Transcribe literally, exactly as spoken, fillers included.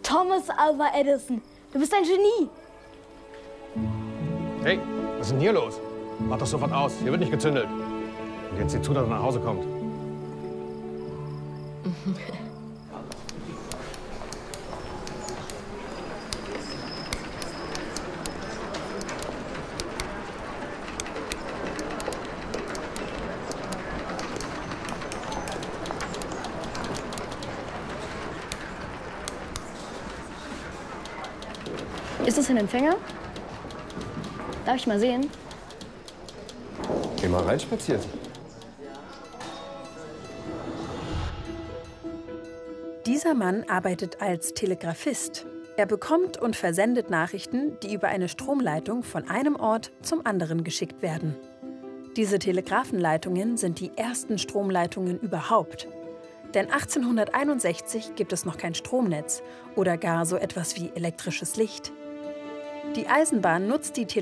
Thomas Alva Edison, du bist ein Genie. Hey, was ist denn hier los? Mach doch sofort aus, hier wird nicht gezündelt. Und jetzt sieh zu, dass er nach Hause kommt. Ist das ein Empfänger? Darf ich mal sehen? Geh mal rein spazieren. Dieser Mann arbeitet als Telegrafist. Er bekommt und versendet Nachrichten, die über eine Stromleitung von einem Ort zum anderen geschickt werden. Diese Telegrafenleitungen sind die ersten Stromleitungen überhaupt. Denn achtzehnhunderteinundsechzig gibt es noch kein Stromnetz oder gar so etwas wie elektrisches Licht. Die Eisenbahn nutzt die Telegrafenleitungen